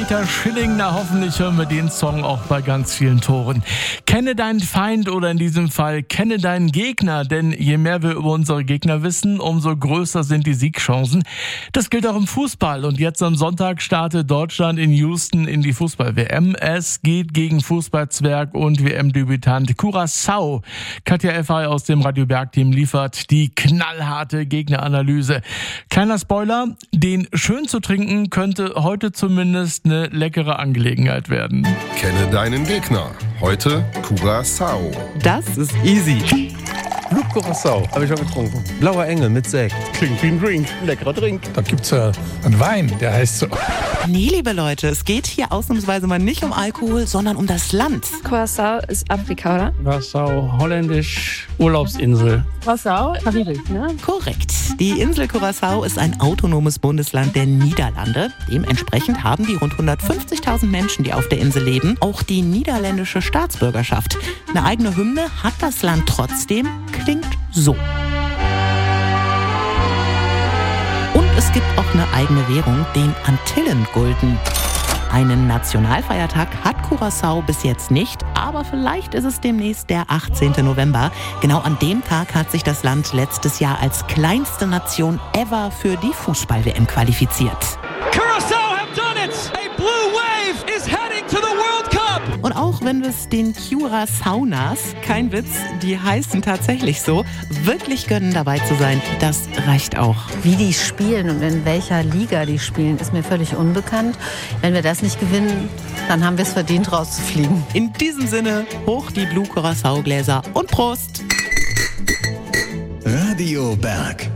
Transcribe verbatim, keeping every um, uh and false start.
Peter Schilling, na hoffentlich hören wir den Song auch bei ganz vielen Toren. Kenne deinen Feind oder in diesem Fall kenne deinen Gegner, denn je mehr wir über unsere Gegner wissen, umso größer sind die Siegchancen. Das gilt auch im Fußball und jetzt am Sonntag startet Deutschland in Houston in die Fußball-W M. Es geht gegen Fußballzwerg und W M-Debütant Curaçao. Katja Effay aus dem Radio Berg-Team liefert die knallharte Gegneranalyse. Kleiner Spoiler, den schön zu trinken könnte heute zumindest eine leckere Angelegenheit werden. Kenne deinen Gegner. Heute Curaçao. Das ist easy. Blut Curaçao, habe ich schon getrunken. Blauer Engel mit Sekt. Klingt wie ein Drink. Leckerer Drink. Da gibt's ja einen Wein, der heißt so. Nee, liebe Leute, es geht hier ausnahmsweise mal nicht um Alkohol, sondern um das Land. Curaçao ist Afrika, oder? Curaçao, holländisch, Urlaubsinsel. Curaçao, Karibik, ne? Korrekt. Die Insel Curaçao ist ein autonomes Bundesland der Niederlande. Dementsprechend haben die rund hundertfünfzigtausend Menschen, die auf der Insel leben, auch die niederländische Staatsbürgerschaft. Eine eigene Hymne hat das Land trotzdem, klingt so. Und es gibt auch eine eigene Währung, den Antillengulden. Einen Nationalfeiertag hat Curaçao bis jetzt nicht, aber vielleicht ist es demnächst der achtzehnten November. Genau an dem Tag hat sich das Land letztes Jahr als kleinste Nation ever für die Fußball-W M qualifiziert. Curaçao have done it! A blue wave is heading to the World Cup! Und auch wenn es den Curaçaonas, kein Witz, die heißen tatsächlich so, wirklich gönnen, dabei zu sein, das reicht auch. Wie die spielen und in welcher Liga die spielen, ist mir völlig unbekannt. Wenn wir das nicht gewinnen, dann haben wir es verdient, rauszufliegen. In diesem Sinne, hoch die Blue Curaçao-Gläser und Prost! Radio Berg.